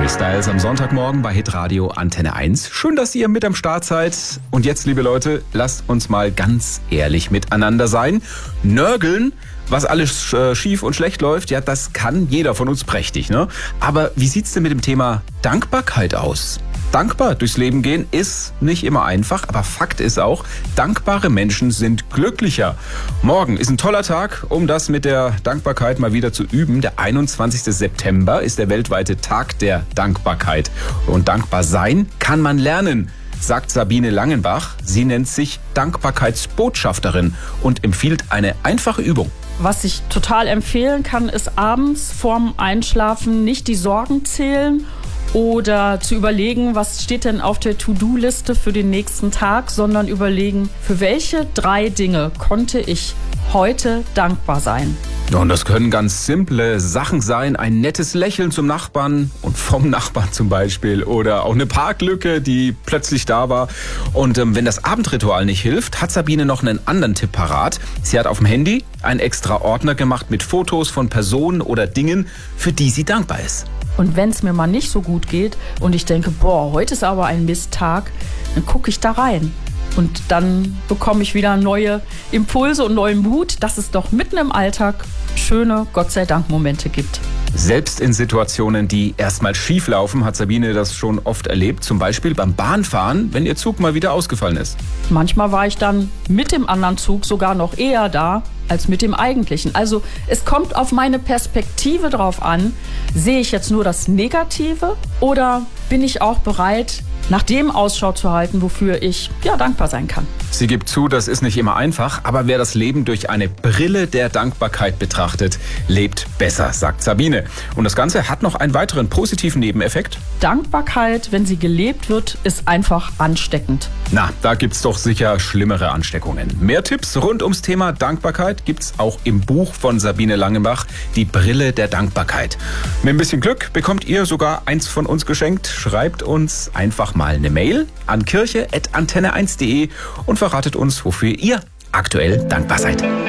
Harry Styles am Sonntagmorgen bei Hitradio Antenne 1. Schön, dass ihr mit am Start seid. Und jetzt, liebe Leute, lasst uns mal ganz ehrlich miteinander sein. Nörgeln, was alles schief und schlecht läuft, ja, das kann jeder von uns prächtig, ne? Aber wie sieht's denn mit dem Thema Dankbarkeit aus? Dankbar durchs Leben gehen ist nicht immer einfach, aber Fakt ist auch, dankbare Menschen sind glücklicher. Morgen ist ein toller Tag, um das mit der Dankbarkeit mal wieder zu üben. Der 21. September ist der weltweite Tag der Dankbarkeit. Und dankbar sein kann man lernen, sagt Sabine Langenbach. Sie nennt sich Dankbarkeitsbotschafterin und empfiehlt eine einfache Übung. Was ich total empfehlen kann, ist abends vorm Einschlafen nicht die Sorgen zählen oder zu überlegen, was steht denn auf der To-Do-Liste für den nächsten Tag, sondern überlegen, für welche 3 Dinge konnte ich heute dankbar sein. Und das können ganz simple Sachen sein, ein nettes Lächeln zum Nachbarn und vom Nachbarn zum Beispiel oder auch eine Parklücke, die plötzlich da war. Und wenn das Abendritual nicht hilft, hat Sabine noch einen anderen Tipp parat. Sie hat auf dem Handy einen extra Ordner gemacht mit Fotos von Personen oder Dingen, für die sie dankbar ist. Und wenn es mir mal nicht so gut geht und ich denke, heute ist aber ein Misttag, dann gucke ich da rein. Und dann bekomme ich wieder neue Impulse und neuen Mut, dass es doch mitten im Alltag schöne Gott sei Dank Momente gibt. Selbst in Situationen, die erstmal schief laufen, hat Sabine das schon oft erlebt. Zum Beispiel beim Bahnfahren, wenn ihr Zug mal wieder ausgefallen ist. Manchmal war ich dann mit dem anderen Zug sogar noch eher da als mit dem eigentlichen. Also es kommt auf meine Perspektive drauf an. Sehe ich jetzt nur das Negative oder bin ich auch bereit, nach dem Ausschau zu halten, wofür ich dankbar sein kann? Sie gibt zu, das ist nicht immer einfach, aber wer das Leben durch eine Brille der Dankbarkeit betrachtet, lebt besser, sagt Sabine. Und das Ganze hat noch einen weiteren positiven Nebeneffekt. Dankbarkeit, wenn sie gelebt wird, ist einfach ansteckend. Na, da gibt's doch sicher schlimmere Ansteckungen. Mehr Tipps rund ums Thema Dankbarkeit gibt's auch im Buch von Sabine Langenbach, Die Brille der Dankbarkeit. Mit ein bisschen Glück bekommt ihr sogar eins von uns geschenkt. Schreibt uns einfach mal eine Mail an kirche@antenne1.de und verratet uns, wofür ihr aktuell dankbar seid.